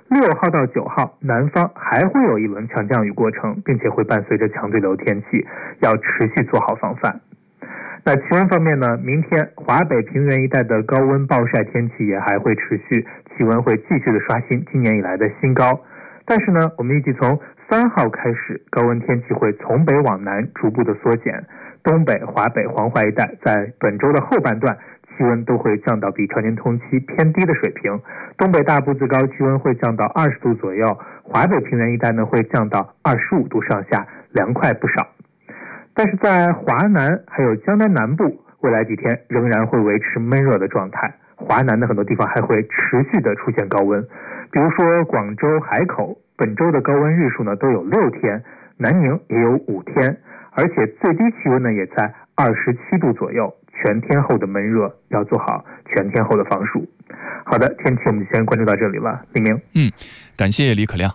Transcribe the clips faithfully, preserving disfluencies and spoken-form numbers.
六号到九号，南方还会有一轮强降雨过程，并且会伴随着强对流天气，要持续做好防范。那气温方面呢，明天华北平原一带的高温暴晒天气也还会持续，气温会继续的刷新今年以来的新高。但是呢，我们预计从三号开始，高温天气会从北往南逐步的缩减，东北、华北、黄淮一带在本周的后半段气温都会降到比常年同期偏低的水平，东北大部自高气温会降到二十度左右，华北平原一带呢会降到二十五度上下，凉快不少。但是在华南还有江南南部，未来几天仍然会维持闷热的状态，华南的很多地方还会持续的出现高温，比如说广州、海口本周的高温日数呢都有六天，南宁也有五天，而且最低气温呢也在二十七度左右，全天候的闷热，要做好全天候的防暑。好的，天气我们先关注到这里了。李明， 嗯，感谢李可亮。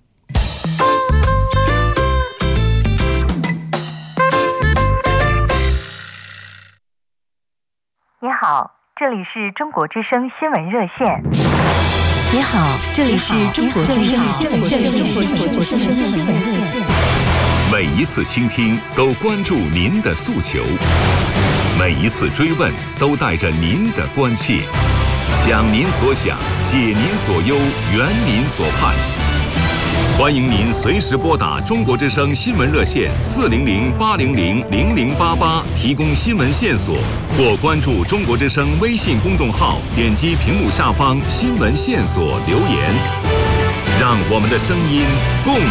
你好，这里是中国之声新闻热线。 你好，这里是中国之声新闻热线。 每一次倾听都关注您的诉求，每一次追问都带着您的关切，想您所想，解您所忧，圆您所盼。欢迎您随时拨打中国之声新闻热线四零零八零零零零八八提供新闻线索，或关注中国之声微信公众号，点击屏幕下方新闻线索留言，让我们的声音共